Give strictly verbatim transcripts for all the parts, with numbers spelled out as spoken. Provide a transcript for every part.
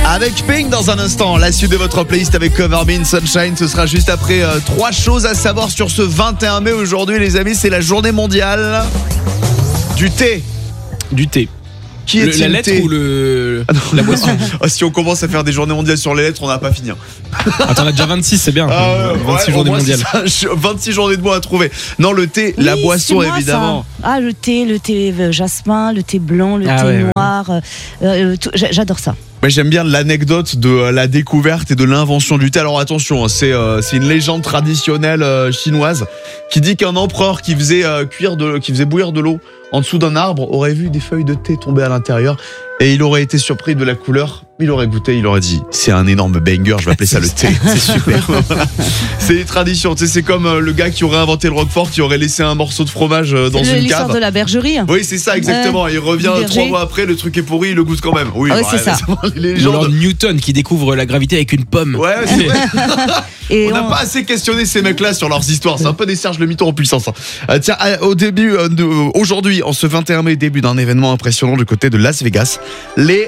Avec Pink dans un instant, la suite de votre playlist avec Cover Me in Sunshine, ce sera juste après euh, trois choses à savoir sur ce vingt et un mai aujourd'hui les amis, c'est la journée mondiale du thé. Du thé. Qui Le- est-il la lettre thé ou le la boisson? Ah, si on commence à faire des journées mondiales sur les lettres, on n'a pas fini. Attends, on a déjà vingt-six, c'est bien. Ah, ouais, vingt-six ouais, journées au moins, mondiales. c'est ça, vingt-six journées de mois à trouver. Non, le thé, la Oui, boisson c'est moi, évidemment. ça. Ah, le thé, le thé euh, jasmin, le thé blanc, le Ah thé ouais, ouais. noir. euh, euh, tout- j'a- j'adore ça. Mais j'aime bien l'anecdote de euh, la découverte et de l'invention du thé. Alors attention, hein, c'est euh, c'est une légende traditionnelle euh, chinoise qui dit qu'un empereur qui faisait euh, cuire de, qui faisait bouillir de l'eau en dessous d'un arbre aurait vu des feuilles de thé tomber à l'intérieur et il aurait été surpris de la couleur. Il aurait goûté, il aurait dit c'est un énorme banger, je vais appeler ça le thé. C'est super. Voilà. C'est les traditions. Tu sais, c'est comme euh, le gars qui aurait inventé le Roquefort, qui aurait laissé un morceau de fromage euh, dans C'est une l'histoire cave. de la bergerie. Oui, c'est ça, exactement. Il revient le berger. trois mois après, le truc est pourri, il le goûte quand même. Oui, Ah ouais, bah, c'est ça. Les Ou légendes. alors Newton qui découvre la gravité avec une pomme. Ouais, c'est vrai. Et On n'a on- pas assez questionné ces mecs-là sur leurs histoires. C'est un peu des Serge le Mytho en puissance. hein. Euh, tiens, euh, au début, euh, de, euh, aujourd'hui, en ce vingt et un mai, début d'un événement impressionnant du côté de Las Vegas, les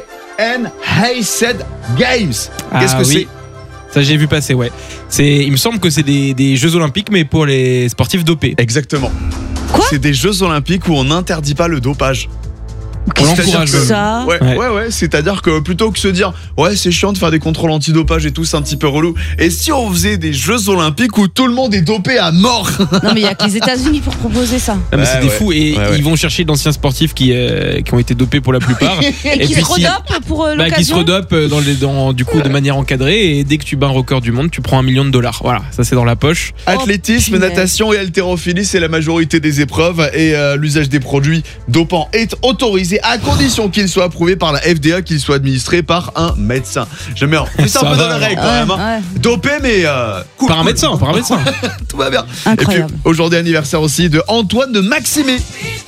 Enhanced Games. Ah Qu'est-ce que oui. Ça j'ai vu passer, ouais. C'est, il me semble que c'est des, des Jeux Olympiques, mais pour les sportifs dopés. c'est Exactement. Quoi C'est des Jeux Olympiques où on n'interdit pas le dopage. On C'est-à-dire l'encourage. que- ça. Ouais, Ouais. ouais, ouais. C'est-à-dire que plutôt que se dire, ouais, c'est chiant de faire des contrôles antidopage et tout, c'est un petit peu relou. Et si on faisait des Jeux Olympiques où tout le monde est dopé à mort? Non, mais il y a que les États-Unis pour proposer ça. Ah, mais Ouais, c'est des ouais. fous et Ouais, ouais. ils vont chercher d'anciens sportifs qui, euh, qui ont été dopés pour la plupart. Et, qui puis se si- redopent pour euh, Bah, qui se l'occasion. redopent euh, dans les, dans, du coup de manière encadrée et dès que tu bats un record du monde, tu prends un million de dollars. Voilà, ça c'est dans la poche. Athlétisme, Oh, punaise. natation et haltérophilie, c'est la majorité des épreuves et euh, l'usage des produits dopants est autorisé à condition qu'il soit approuvé par la F D A, qu'il soit administré par un médecin. J'aime bien. C'est un Ça peu dans va. la règle quand Ouais, même. hein. ouais. Dopé mais euh, cool. Par un cool. médecin, par un médecin. Tout va bien. Incroyable. Et puis aujourd'hui anniversaire aussi de Antoine de Maximé.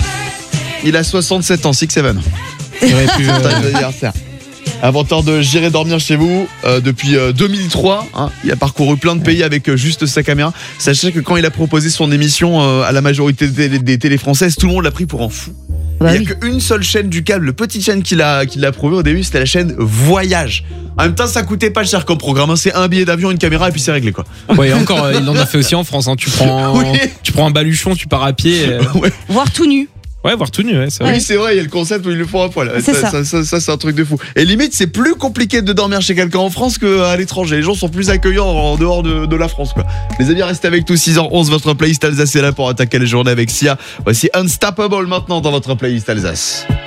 Il a soixante-sept ans, six seven. Il aurait pu, euh, Putain, d'anniversaire. Inventeur de J'irai dormir chez vous euh, depuis euh, deux mille trois. Hein, il a parcouru plein de pays avec euh, juste sa caméra. Sachez que quand il a proposé son émission euh, à la majorité des, télé- des télés françaises, tout le monde l'a pris pour un fou. Bah il n'y a oui. qu'une seule chaîne du câble, le petite chaîne qu'il a, qu'il a prouvé au début, c'était la chaîne Voyage. En même temps, ça coûtait pas cher comme programme. hein. C'est un billet d'avion, une caméra et puis c'est réglé quoi. ouais, encore, euh, il en a fait aussi en France. Hein. Tu prends, Oui. tu prends un baluchon, tu pars à pied. euh, Ouais. Voire tout nu. Ouais, voir tout nu, ouais, c'est vrai. Oui, c'est vrai, il y a le concept où ils le font à poil. C'est ça, ça. ça, ça, c'est un truc de fou. Et limite, c'est plus compliqué de dormir chez quelqu'un en France qu'à l'étranger. Les gens sont plus accueillants en dehors de, de la France, quoi. Les amis, restez avec nous, six heures onze, votre playlist Alsace est là pour attaquer les journées avec Sia. Voici Unstoppable maintenant dans votre playlist Alsace.